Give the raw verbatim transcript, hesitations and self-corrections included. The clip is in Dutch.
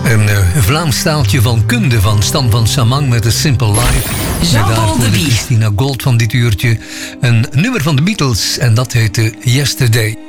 Een uh, Vlaams taaltje van kunde van Stan van Samang met A Simple Life. Jean-Paul de Bie. Christina Gold van dit uurtje. Een nummer van de Beatles en dat heette Yesterday.